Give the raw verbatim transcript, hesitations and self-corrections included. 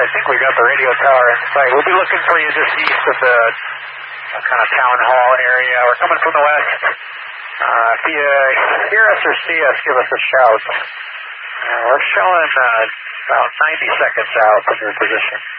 think we got the radio tower in sight. We'll be looking for you just east of the uh, kind of town hall area. We're coming from the west. Uh, if you hear us or see us, give us a shout. Uh, we're showing uh, about ninety seconds out from your position.